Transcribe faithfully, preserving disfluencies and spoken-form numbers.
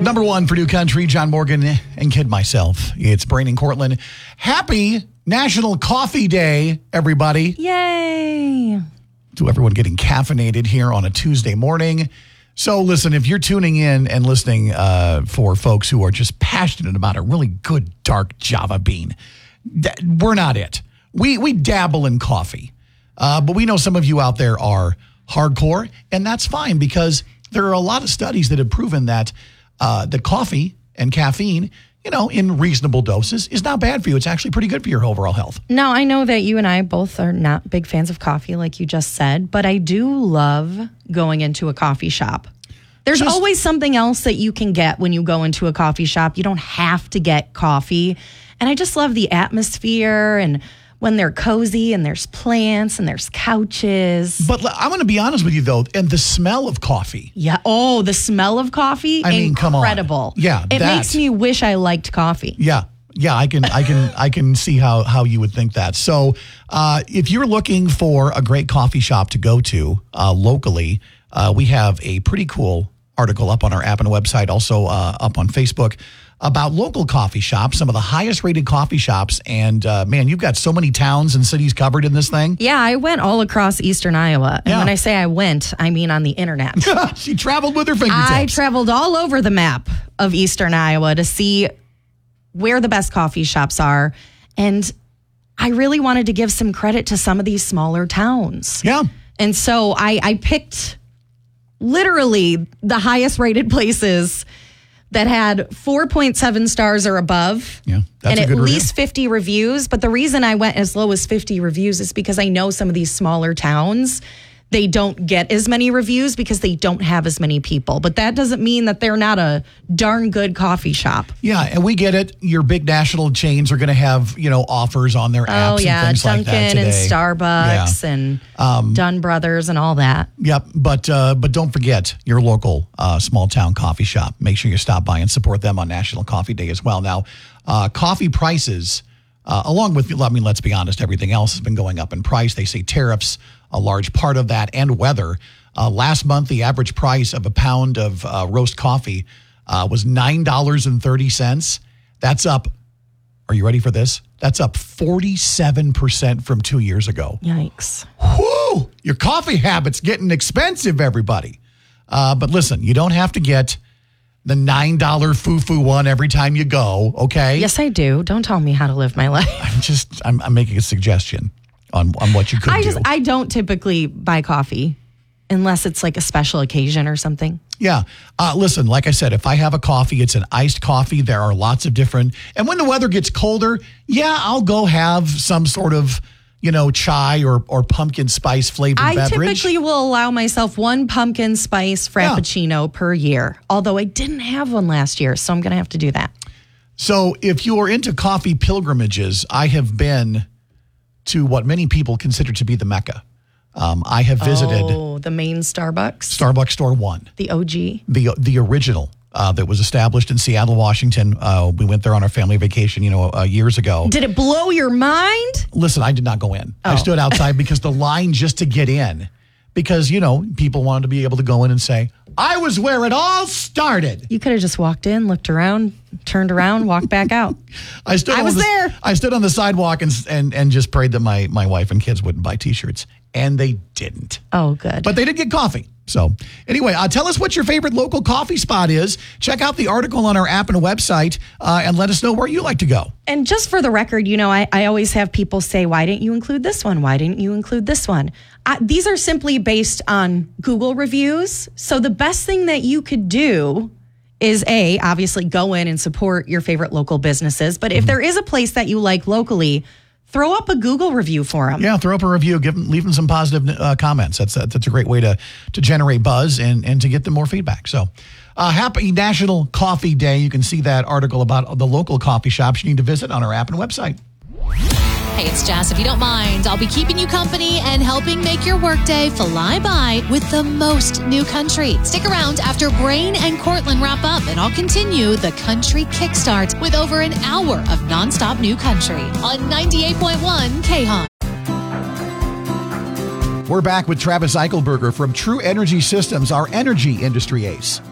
Number one for New Country, John Morgan and Kid myself. It's Brain and Cortland. Happy National Coffee Day, everybody. Yay. To everyone getting caffeinated here on a Tuesday morning. So listen, if you're tuning in and listening uh, for folks who are just passionate about a really good dark Java bean, th- we're not it. We, we dabble in coffee. Uh, but we know some of you out there are hardcore, and that's fine because there are a lot of studies that have proven that uh, the coffee and caffeine, you know, in reasonable doses is not bad for you. It's actually pretty good for your overall health. Now, I know that you and I both are not big fans of coffee, like you just said, but I do love going into a coffee shop. There's just always something else that you can get when you go into a coffee shop. You don't have to get coffee. And I just love the atmosphere and when they're cozy and there's plants and there's couches. But I'm going to be honest with you, though, and the smell of coffee. Yeah. Oh, the smell of coffee? I mean, incredible. Come on. Yeah. It that. makes me wish I liked coffee. Yeah. Yeah, I can I can I can see how, how you would think that. So uh, if you're looking for a great coffee shop to go to uh, locally, uh, we have a pretty cool article up on our app and website, also uh, up on Facebook, about local coffee shops, some of the highest rated coffee shops. And uh, man, you've got so many towns and cities covered in this thing. Yeah, I went all across eastern Iowa. And yeah. when I say I went, I mean on the internet. She traveled with her fingertips. I traveled all over the map of eastern Iowa to see where the best coffee shops are. And I really wanted to give some credit to some of these smaller towns. Yeah. And so I, I picked literally the highest rated places that had four point seven stars or above. Yeah, that's and a at good least review. fifty reviews. But the reason I went as low as fifty reviews is because I know some of these smaller towns, they don't get as many reviews because they don't have as many people. But that doesn't mean that they're not a darn good coffee shop. Yeah, and we get it. Your big national chains are going to have, you know, offers on their apps Oh, yeah, and things Dunkin' like that today. and Starbucks Yeah. and Um, Dunn Brothers and all that. Yep, but uh, but don't forget your local uh, small town coffee shop. Make sure you stop by and support them on National Coffee Day as well. Now, uh, coffee prices, uh, along with, I mean, let's be honest, everything else has been going up in price. They say tariffs, a large part of that, and weather. Uh, last month, the average price of a pound of uh, roast coffee uh, was nine dollars and thirty cents. That's up, are you ready for this? That's up forty-seven percent from two years ago. Yikes. Whoo! Your coffee habit's getting expensive, everybody. Uh, but listen, you don't have to get the nine dollar foo-foo one every time you go, okay? Yes, I do. Don't tell me how to live my life. I'm just, I'm, I'm making a suggestion on, on what you could I do. just, I don't typically buy coffee unless it's like a special occasion or something. Yeah. Uh, listen, like I said, if I have a coffee, it's an iced coffee. There are lots of different, and when the weather gets colder, yeah, I'll go have some sort of, you know, chai or, or pumpkin spice flavored I beverage. typically will allow myself one pumpkin spice frappuccino yeah. per year, although I didn't have one last year, so I'm going to have to do that. So if you are into coffee pilgrimages, I have been to what many people consider to be the Mecca. Um, I have visited oh, the main Starbucks, Starbucks Store One, the O G, the the original uh, that was established in Seattle, Washington. Uh, we went there on our family vacation, you know, uh, years ago. Did it blow your mind? Listen, I did not go in. Oh. I stood outside because the line just to get in, because you know people wanted to be able to go in and say, "I was where it all started." You could have just walked in, looked around, turned around, walked back out. I stood. I on was the, there. I stood on the sidewalk and and and just prayed that my my wife and kids wouldn't buy T-shirts, and they didn't. Oh, good. But they did get coffee. So anyway, uh, tell us what your favorite local coffee spot is. Check out the article on our app and website, uh, and let us know where you like to go. And just for the record, you know, I, I always have people say, why didn't you include this one? Why didn't you include this one? Uh, these are simply based on Google reviews. So the best thing that you could do is A, obviously go in and support your favorite local businesses. But if mm-hmm. there is a place that you like locally, throw up a Google review for them. Yeah, throw up a review. Give them, leave them some positive uh, comments. That's a, that's a great way to to generate buzz and, and to get them more feedback. So uh, happy National Coffee Day. You can see that article about the local coffee shops you need to visit on our app and website. Hey, it's Jess. If you don't mind, I'll be keeping you company and helping make your workday fly by with the most new country. Stick around after Brain and Cortland wrap up, and I'll continue the country kickstart with over an hour of nonstop new country on ninety-eight point one K H O N. We're back with Travis Eichelberger from True Energy Systems, our energy industry ace.